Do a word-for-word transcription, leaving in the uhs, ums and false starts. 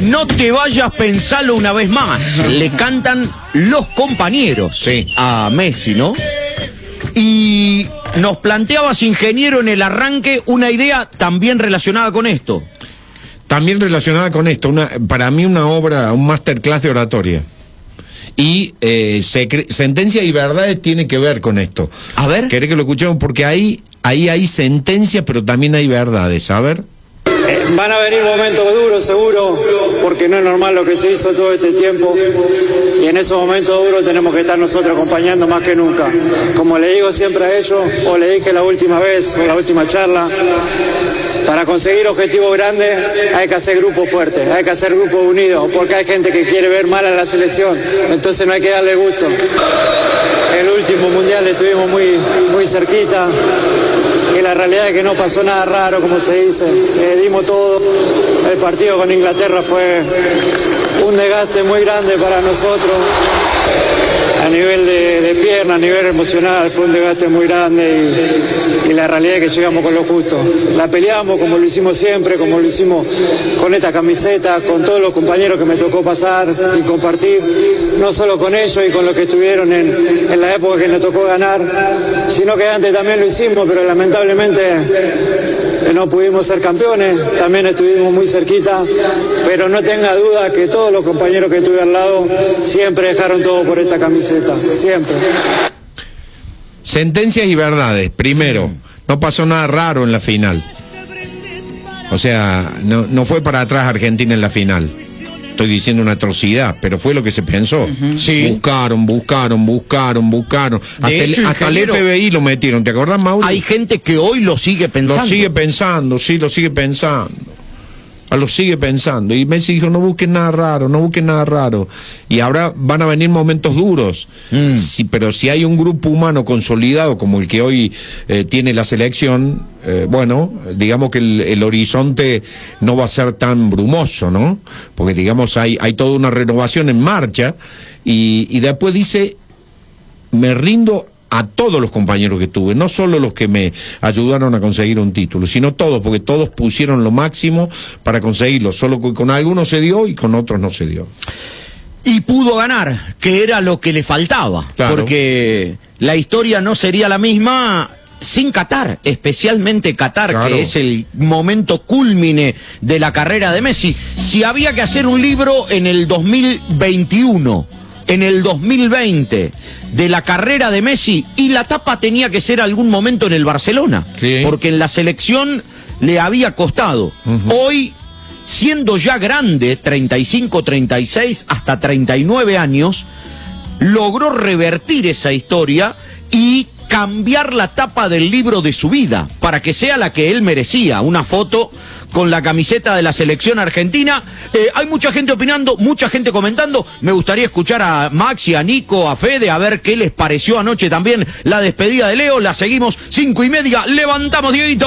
No te vayas, pensalo una vez más. Le cantan los compañeros sí. a Messi, ¿no? Y nos planteabas, ingeniero, en el arranque una idea también relacionada con esto. También relacionada con esto, una, para mí una obra, un masterclass de oratoria. Y eh, sentencia y verdades tiene que ver con esto. A ver. ¿Querés que lo escuchemos? Porque ahí, ahí hay sentencias, pero también hay verdades. A ver. Eh, van a venir momentos duros, seguro, porque no es normal lo que se hizo todo este tiempo. Y en esos momentos duros tenemos que estar nosotros acompañando más que nunca. Como le digo siempre a ellos, o le dije la última vez, o la última charla, para conseguir objetivos grandes hay que hacer grupos fuertes, hay que hacer grupos unidos, porque hay gente que quiere ver mal a la selección, entonces no hay que darle gusto. El último mundial estuvimos muy, muy cerquita, y la realidad es que no pasó nada raro, como se dice, le dimos todo. El partido con Inglaterra fue un desgaste muy grande para nosotros. A nivel de, de pierna, a nivel emocional, fue un desgaste muy grande y, y la realidad es que llegamos con lo justo. La peleamos como lo hicimos siempre, como lo hicimos con esta camiseta, con todos los compañeros que me tocó pasar y compartir, no solo con ellos y con los que estuvieron en, en la época que nos tocó ganar, sino que antes también lo hicimos, pero lamentablemente no pudimos ser campeones, también estuvimos muy cerquita, pero no tenga duda que todos los compañeros que tuve al lado siempre dejaron todo por esta camiseta, siempre. Sentencias y verdades. Primero, no pasó nada raro en la final. O sea, no, no fue para atrás Argentina en la final. Estoy diciendo una atrocidad, pero fue lo que se pensó. Uh-huh. Sí. Buscaron, buscaron, buscaron, buscaron. Hasta, hecho, el, hasta el F B I lo metieron, ¿te acordás, Mauro? Hay gente que hoy lo sigue pensando. Lo sigue pensando, sí, lo sigue pensando. A lo sigue pensando. Y Messi dijo, no busquen nada raro, no busquen nada raro. Y ahora van a venir momentos duros. Mm. Sí, pero si hay un grupo humano consolidado como el que hoy eh, tiene la selección, eh, bueno, digamos que el, el horizonte no va a ser tan brumoso, ¿no? Porque digamos hay, hay toda una renovación en marcha. Y, y después dice, me rindo a todos los compañeros que tuve, no solo los que me ayudaron a conseguir un título, sino todos, porque todos pusieron lo máximo para conseguirlo, solo que con algunos se dio y con otros no se dio. Y pudo ganar, que era lo que le faltaba, claro. Porque la historia no sería la misma sin Qatar, especialmente Qatar, claro, que es el momento cúlmine de la carrera de Messi. Si había que hacer un libro en el dos mil veintiuno, en el dos mil veinte, de la carrera de Messi, y la tapa tenía que ser algún momento en el Barcelona, sí, porque en la selección le había costado. Uh-huh. Hoy, siendo ya grande, treinta y cinco, treinta y seis, hasta treinta y nueve años, logró revertir esa historia y cambiar la tapa del libro de su vida para que sea la que él merecía, una foto con la camiseta de la selección argentina. Eh, hay mucha gente opinando, mucha gente comentando. Me gustaría escuchar a Maxi, a Nico, a Fede, a ver qué les pareció anoche también la despedida de Leo. La seguimos, cinco y media, levantamos, Dieguito.